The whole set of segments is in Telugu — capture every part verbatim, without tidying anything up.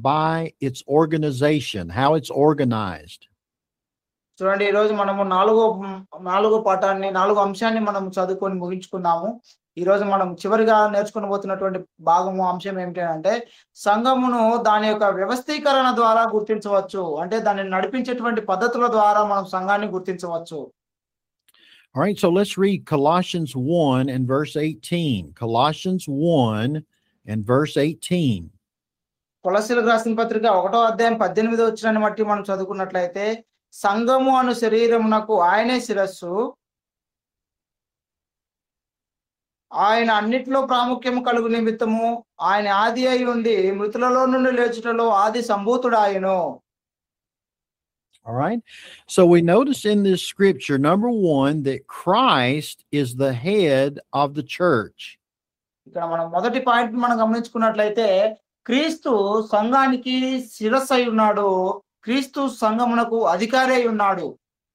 by its organization, how it's organized. చూడండి, ఈ రోజు మనము నాలుగో నాలుగో పాఠాన్ని నాలుగో అంశాన్ని మనం చదువుకొని ముగించుకున్నాము. ఈ రోజు మనం చివరిగా నేర్చుకోబోతున్నటువంటి భాగము అంశం ఏమిటంటే సంఘమును దాని యొక్క వ్యవస్థీకరణ ద్వారా గుర్తించవచ్చు. అంటే దాన్ని నడిపించేటువంటి పద్ధతుల ద్వారా మనం సంఘాన్ని గుర్తించవచ్చు. All right, so let's read Colossians one and verse eighteen. Colossians one and verse eighteen. కొలస్సీలకు రాసిన పత్రిక ఒకటో అధ్యాయం పద్దెనిమిదో వచనాన్ని బట్టి మనం చదువుకున్నట్లయితే, సంఘము అను శరీరమునకు ఆయనే శిరస్సు, ఆయన అన్నిట్లో ప్రాముఖ్యము కలుగు నిమిత్తము ఆయన ఆది అయి ఉండి మృతులలో నుండి లేచుటలో ఆది సంభూతుడాయను. All right. So we notice in this scripture, number one, that Christ is the head of the church. ఇక్కడ మనం మొదటి పాయింట్ మనం గమనించుకున్నట్లయితే క్రీస్తు సంఘానికి శిరస్సు అయి ఉన్నాడు. క్రీస్తు సంఘమునకు అధికారి అయి ఉన్నాడు.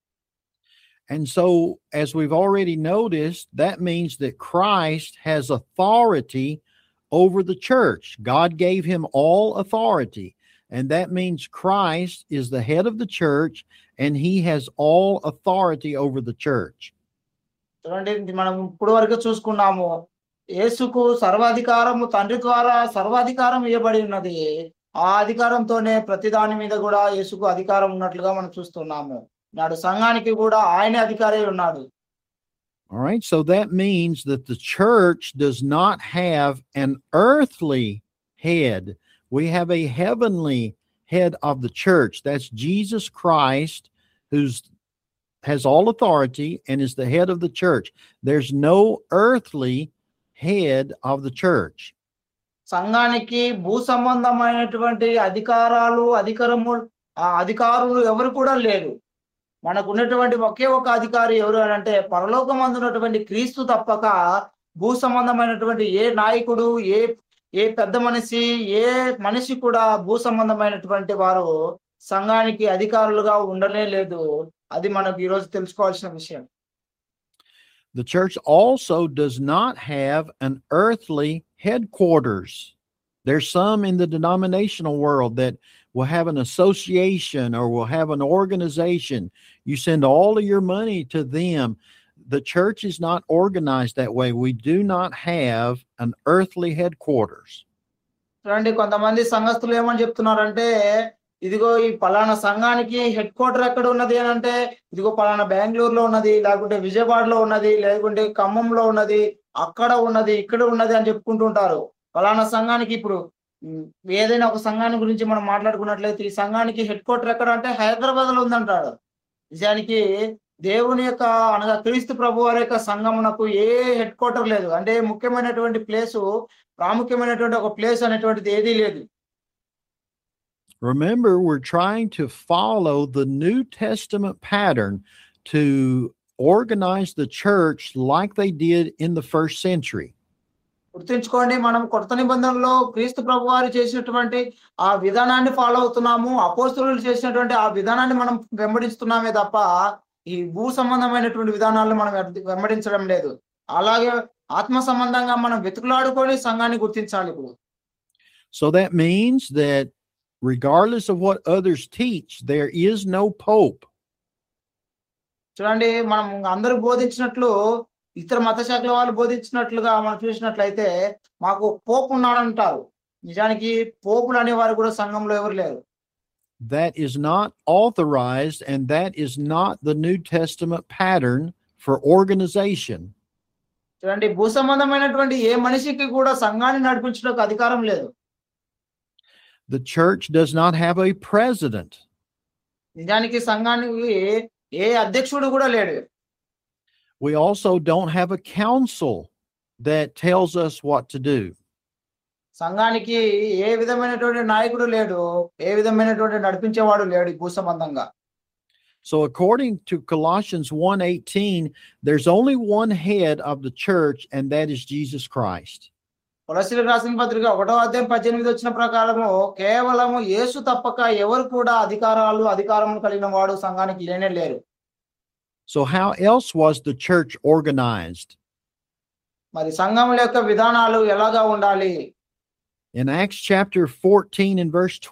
And so, as we've already noticed, that means that Christ has authority over the church. God gave him all authority. And that means Christ is the head of the church and he has all authority over the church. చూడండి, మనం ఇప్పుడు వరకు చూసుకున్నాము, యేసుకు సర్వాధికారము తండ్రి ద్వారా సర్వాధికారం ఇవ్వబడి ఉన్నది. ఆ అధికారంతోనే ప్రతి దాని మీద కూడా యేసుకు అధికారం ఉన్నట్లుగా మనం చూస్తున్నాము. నాడు సంఘానికి కూడా ఆయనే అధికారి ఉన్నాడు. All right, so that means that the church does not have an earthly head. We have a heavenly head of the church. That's Jesus Christ, who's has all authority and is the head of the church. There's no earthly head of the church. సంఘానికి భూ సంబంధమైనటువంటి అధికారాలు అధికారము ఆ అధికారులు ఎవరు కూడా లేరు. మనకు ఉన్నటువంటి ఒకే ఒక అధికారి ఎవరు అని అంటే పరలోకమందు ఉన్నటువంటి క్రీస్తు తప్పక భూ సంబంధమైనటువంటి ఏ నాయకుడు ఏ ఏ పెద్ద మనిషి ఏ మనిషి కూడా భూ సంబంధమైనటువంటి వారు సంఘానికి అధికారులుగా ఉండనే లేదు. అది మనకు ఈరోజు తెలుసుకోవాల్సిన విషయం. The church also does not have an earthly headquarters. There's some in the denominational world that will have an association or will have an organization. You send all of your money to them. The church is not organized that way. We do not have an earthly headquarters. చూడండి, కొంతమంది సంఘస్థులు ఏమని చెప్తున్నారంటే, ఇదిగో ఈ పలానా సంఘానికి హెడ్ క్వార్టర్ ఎక్కడ ఉన్నది అని అంటే, ఇదిగో పలానా బెంగళూరులో ఉన్నది, లేకుంటే విజయవాడలో ఉన్నది, లేకుంటే ఖమ్మంలో ఉన్నది, అక్కడ ఉన్నది, ఇక్కడ ఉన్నది అని చెప్పుకుంటూ ఉంటారు. పలానా సంఘానికి ఇప్పుడు ఏదైనా ఒక సంఘాన్ని గురించి మనం మాట్లాడుకున్నట్లయితే ఈ సంఘానికి హెడ్ క్వార్టర్ ఎక్కడ అంటే హైదరాబాద్ లో ఉందంటాడు. నిజానికి దేవుని యొక్క అనగా క్రీస్తు ప్రభు వారి యొక్క సంఘమునకు ఏ హెడ్ క్వార్టర్ లేదు. అంటే ముఖ్యమైనటువంటి ప్లేసు ప్రాముఖ్యమైనటువంటి ఒక ప్లేస్ అనేటువంటిది ఏదీ లేదు. Remember, we're trying to follow the New Testament pattern to organize the church like they did in the first century. గుర్తుంచుకోండి, మనం కొత్త నిబంధనలో క్రీస్తు ప్రభు వారు చేసినటువంటి ఆ విధానాన్ని ఫాలో అవుతున్నాము. అపోస్తలులు చేసినటువంటి ఆ విధానాన్ని మనం వెంబడిస్తున్నామే తప్ప ఈ భూ సంబంధమైనటువంటి విధానాలను మనం వెంబడించడం లేదు. అలాగే ఆత్మ సంబంధంగా మనం వెతుకులాడుకొని సంఘాన్ని గుర్తించాలి. ఇప్పుడు So that means that regardless of what others teach, there is no pope. చూడండి, మనం అందరూ బోధించినట్లు ఇతర మత శాఖల వాళ్ళు బోధించినట్లుగా మనం చూసినట్లయితే మాకు పోపు ఉన్నాడంటారు. నిజానికి పోపులు అనేవారు కూడా సంఘంలో ఎవరు లేరు. That is not authorized, and that is not the New Testament pattern for organization. చూడండి, భూ సంబంధమైనటువంటి ఏ మనిషికి కూడా సంఘాన్ని నడిపించడానికి అధికారం లేదు. The church does not have a president. నిజానికి సంఘానికి ఏ అధ్యక్షుడు కూడా లేడు. We also don't have a council that tells us what to do. సంఘానికి ఏ విధమైనటువంటి నాయకుడు లేడు, ఏ విధమైనటువంటి నడిపించేవాడు లేడు భూ సంబంధంగా. So according to Colossians one eighteen, there's only one head of the church, and that is Jesus Christ. కొలస్సీలకు రాసిన పత్రిక ఒకటో అధ్యాయం పద్దెనిమిది వచ్చిన ప్రకారము కేవలము యేసు తప్పక ఎవరు కూడా అధికారాలు అధికారములు కలిగిన వాడు సంఘానికి లేనే లేరు. So how else was the church organized? మరి సంఘముల యొక్క విధానాలు ఎలాగా ఉండాలి? In Acts chapter fourteen and verse